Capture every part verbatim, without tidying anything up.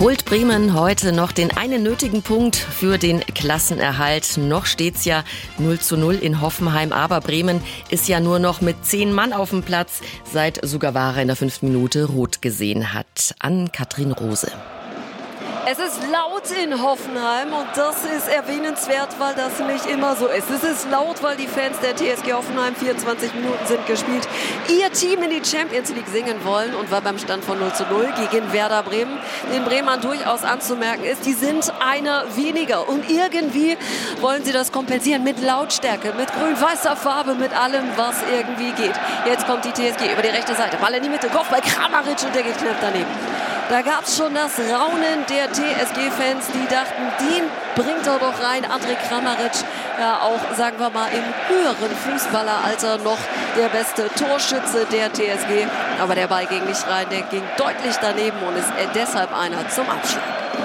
Holt Bremen heute noch den einen nötigen Punkt für den Klassenerhalt. Noch steht's ja null zu null in Hoffenheim, aber Bremen ist ja nur noch mit zehn Mann auf dem Platz, seit Sugawara in der fünften Minute rot gesehen hat. An Katrin Rose. Es ist laut in Hoffenheim und das ist erwähnenswert, weil das nicht immer so ist. Es ist laut, weil die Fans der T S G Hoffenheim, vierundzwanzig Minuten sind gespielt, ihr Team in die Champions League singen wollen und weil beim Stand von null zu null gegen Werder Bremen den Bremern durchaus anzumerken ist, die sind einer weniger und irgendwie wollen sie das kompensieren mit Lautstärke, mit grün-weißer Farbe, mit allem, was irgendwie geht. Jetzt kommt die T S G über die rechte Seite, Ball in die Mitte, Kopf bei Kramaric und der geht knapp daneben. Da gab es schon das Raunen der T S G-Fans, die dachten, den bringt er doch rein. Andrej Kramaric, ja auch, sagen wir mal, im höheren Fußballeralter noch der beste Torschütze der T S G. Aber der Ball ging nicht rein, der ging deutlich daneben und ist deshalb einer zum Abschlag.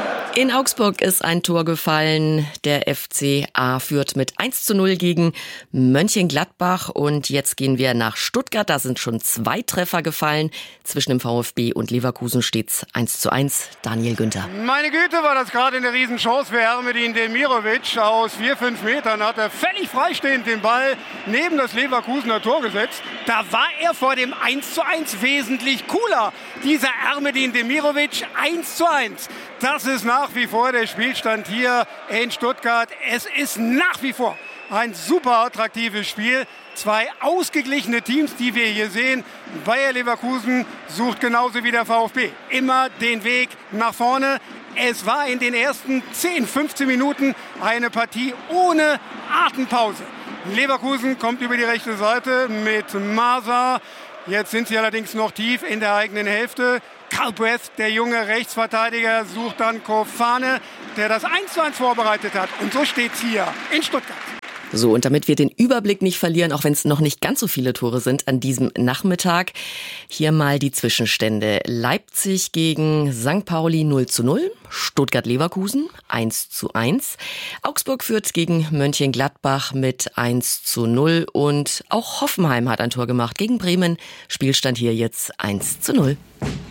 In Augsburg ist ein Tor gefallen. Der F C A führt mit eins zu null gegen Mönchengladbach. Und jetzt gehen wir nach Stuttgart. Da sind schon zwei Treffer gefallen. Zwischen dem VfB und Leverkusen steht's eins zu eins. Daniel Günther. Meine Güte, war das gerade eine Riesenchance für Ermedin Demirovic. Aus vier, fünf Metern hat er völlig freistehend den Ball neben das Leverkusener Tor gesetzt. Da war er vor dem eins zu eins wesentlich cooler. Dieser Ermedin Demirovic, eins zu eins. Das ist nach wie vor der Spielstand hier in Stuttgart. Es ist nach wie vor ein super attraktives Spiel. Zwei ausgeglichene Teams, die wir hier sehen. Bayer Leverkusen sucht genauso wie der VfB immer den Weg nach vorne. Es war in den ersten zehn, fünfzehn Minuten eine Partie ohne Atempause. Leverkusen kommt über die rechte Seite mit Masa. Jetzt sind sie allerdings noch tief in der eigenen Hälfte. Calbreth, der junge Rechtsverteidiger, sucht dann Kofane, der das eins zu eins vorbereitet hat. Und so steht's hier in Stuttgart. So, und damit wir den Überblick nicht verlieren, auch wenn es noch nicht ganz so viele Tore sind an diesem Nachmittag, hier mal die Zwischenstände. Leipzig gegen Sankt Pauli null zu null, Stuttgart-Leverkusen eins zu eins, Augsburg führt gegen Mönchengladbach mit eins zu null und auch Hoffenheim hat ein Tor gemacht gegen Bremen. Spielstand hier jetzt eins zu null.